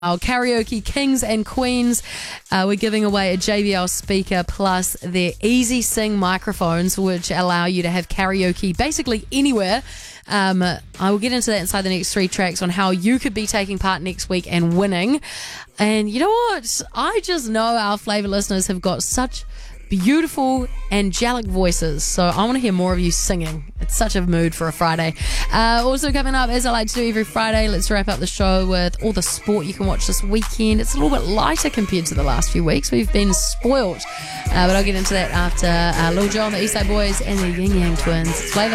Our karaoke kings and queens, we're giving away a JBL speaker plus their Easy Sing microphones, which allow you to have karaoke basically anywhere. I will get into that inside the next 3 tracks on how you could be taking part next week and winning. And you know what? I just know our Flavour listeners have got such beautiful angelic voices, so I want to hear more of you singing. It's such a mood for a Friday. Also coming up, as I like to do every Friday, let's wrap up the show with all the sport you can watch this weekend. It's a little bit lighter compared to the last few weeks. We've been spoilt, but I'll get into that after Lil Jon, the Eastside Boys and the Yin Yang Twins. It's Flavour.